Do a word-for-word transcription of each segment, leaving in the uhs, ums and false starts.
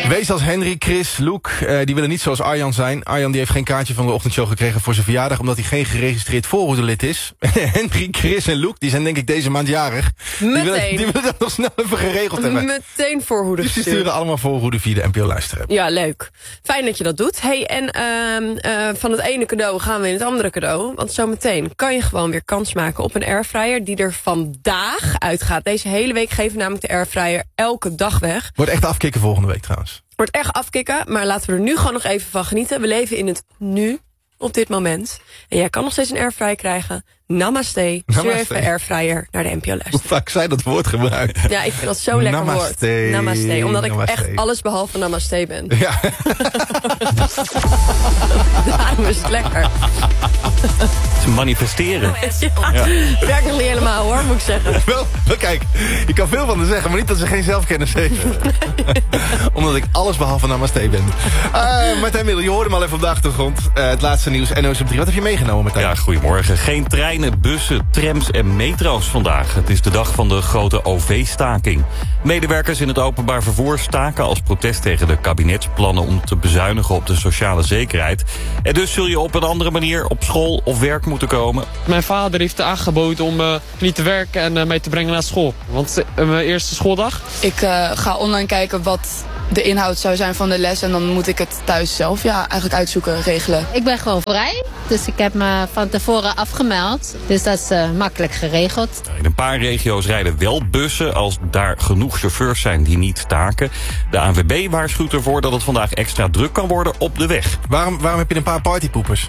Wees als Henry, Chris, Luke, uh, die willen niet zoals Arjan zijn. Arjan die heeft geen kaartje van de ochtendshow gekregen voor zijn verjaardag, omdat hij geen geregistreerd voorhoedelid is. Henry, Chris en Luke, die zijn denk ik deze maand jarig. Meteen. Die willen, die willen dat nog snel even geregeld hebben. Meteen voorhoede Dus die sturen. sturen allemaal voorhoede via de N P O luisteren. Ja, leuk. Fijn dat je dat doet. Hey, en uh, uh, van het ene cadeau gaan we in het andere cadeau. Want zometeen kan je gewoon weer kans maken op een airfryer die er vandaag uitgaat. Deze hele week geven we namelijk de airfryer elke dag weg. Wordt echt afkicken volgende week trouwens. Wordt echt afkicken, maar laten we er nu gewoon nog even van genieten. We leven in het nu, op dit moment. En jij kan nog steeds een airfryer krijgen. Namaste. Stuur Namaste. even airfryer naar de N P O Hoe luisteren. vaak zij dat woord gebruikt. Ja, ik vind dat zo'n lekker Namaste. woord. Namaste. Omdat ik Namaste. echt alles behalve namaste ben. Ja. Daarom is het lekker. Ze manifesteren. Ja, Ja. werkt nog niet helemaal hoor, moet ik zeggen. Wel, wel, kijk, je kan veel van haar zeggen, maar niet dat ze geen zelfkennis heeft. Omdat ik alles behalve namaste ben. Uh, Martijn Middel, je hoorde hem al even op de achtergrond. Uh, het laatste nieuws, N O S op drie. Wat heb je meegenomen, Martijn? Ja, goedemorgen. Geen treinen, bussen, trams en metro's vandaag. Het is de dag van de grote O V-staking. Medewerkers in het openbaar vervoer staken als protest tegen de kabinetsplannen om te bezuinigen op de sociale zekerheid. En dus zul je op een andere manier op school of werk moeten komen. Mijn vader heeft aangeboden om uh, niet te werken en uh, mij te brengen naar school. Want uh, mijn eerste schooldag. Ik uh, ga online kijken wat de inhoud zou zijn van de les. En dan moet ik het thuis zelf ja, eigenlijk uitzoeken, regelen. Ik ben gewoon vrij, dus ik heb me van tevoren afgemeld. Dus dat is uh, makkelijk geregeld. In een paar regio's rijden wel bussen als daar genoeg chauffeurs zijn die niet staken. De A N W B waarschuwt ervoor dat het vandaag extra druk kan worden op de weg. Waarom, waarom heb je een paar partypoepers?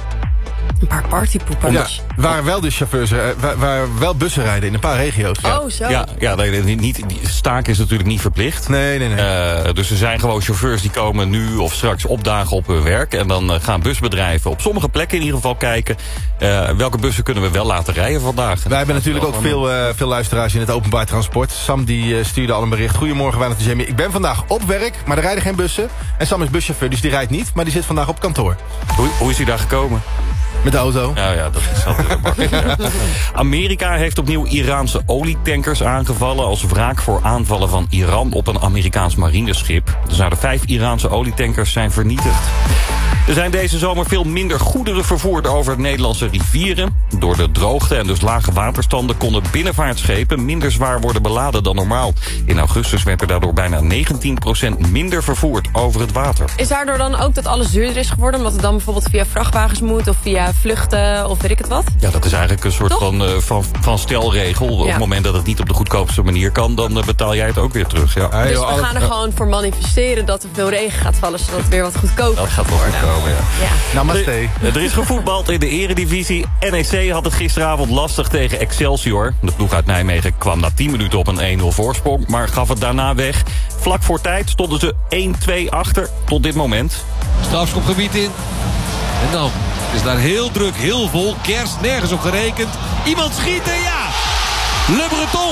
Een paar partypoepers. Ja, waar wel dus chauffeurs, uh, waar, waar wel bussen rijden in een paar regio's. Ja. Oh, zo. Ja, ja nee, niet, niet, staken is natuurlijk niet verplicht. Nee, nee, nee. Uh, dus er zijn gewoon chauffeurs die komen nu of straks opdagen op hun werk. En dan uh, gaan busbedrijven op sommige plekken in ieder geval kijken uh, welke bussen kunnen we wel laten rijden vandaag. Wij hebben natuurlijk ook veel, uh, veel luisteraars in het openbaar transport. Sam die uh, stuurde al een bericht. Goedemorgen, Wijnand en Jamie. Ik ben vandaag op werk, maar er rijden geen bussen. En Sam is buschauffeur, dus die rijdt niet. Maar die zit vandaag op kantoor. Hoe, hoe is hij daar gekomen? Met de auto. Nou ja, dat is altijd makkelijk. Ja. Amerika heeft opnieuw Iraanse olietankers aangevallen als wraak voor aanvallen van Iran op een Amerikaans marineschip. Er zouden vijf Iraanse olietankers zijn vernietigd. Er zijn deze zomer veel minder goederen vervoerd over het Nederlandse rivieren. Door de droogte en dus lage waterstanden konden binnenvaartschepen minder zwaar worden beladen dan normaal. In augustus werd er daardoor bijna negentien procent minder vervoerd over het water. Is daardoor dan ook dat alles duurder is geworden? Omdat het dan bijvoorbeeld via vrachtwagens moet of via vluchten of weet ik het wat? Ja, dat is eigenlijk een soort van, uh, van, van stelregel. Ja. Op het moment dat het niet op de goedkoopste manier kan, dan uh, betaal jij het ook weer terug. Ja. Hey, Dus joh, we alle- gaan er gewoon voor manifesteren dat er veel regen gaat vallen, zodat het weer wat goedkoper Dat gaat wel worden. goed komen, ja. Ja. Namaste. Er, er is gevoetbald in de eredivisie. N E C had het gisteravond lastig tegen Excelsior. De ploeg uit Nijmegen kwam na tien minuten op een één nul voorsprong, maar gaf het daarna weg. Vlak voor tijd stonden ze één twee achter tot dit moment. Strafschopgebied in. En dan is daar heel druk, heel vol. Kers, nergens op gerekend. Iemand schieten, ja! Le Breton.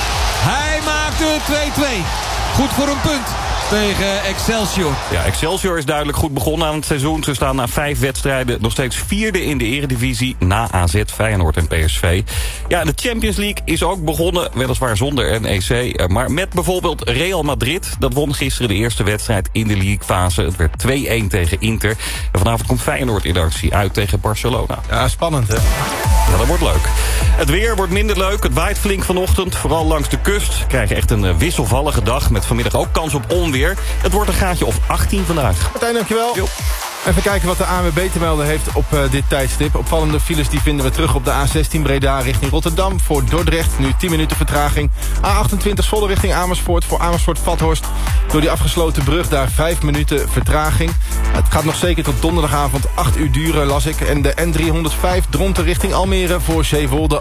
Hij maakte het twee twee. Goed voor een punt tegen Excelsior. Ja, Excelsior is duidelijk goed begonnen aan het seizoen. Ze staan na vijf wedstrijden nog steeds vierde in de eredivisie. Na A Z, Feyenoord en P S V. Ja, de Champions League is ook begonnen. Weliswaar zonder N E C. Maar met bijvoorbeeld Real Madrid. Dat won gisteren de eerste wedstrijd in de leaguefase. Het werd twee één tegen Inter. En vanavond komt Feyenoord in actie uit tegen Barcelona. Ja, spannend hè. Ja, dat wordt leuk. Het weer wordt minder leuk. Het waait flink vanochtend. Vooral langs de kust. We krijgen echt een wisselvallige dag. Met vanmiddag ook kans op onweer. Het wordt een graadje of achttien vandaag. Martijn, dankjewel. Jo. Even kijken wat de A N W B te melden heeft op uh, dit tijdstip. Opvallende files die vinden we terug op de A zestien Breda richting Rotterdam. Voor Dordrecht nu tien minuten vertraging. A achtentwintig Zwolle richting Amersfoort. Voor Amersfoort-Vathorst. Door die afgesloten brug daar vijf minuten vertraging. Het gaat nog zeker tot donderdagavond acht uur duren, las ik. En de N driehonderdvijf Dronten richting Almere voor Zeewolde.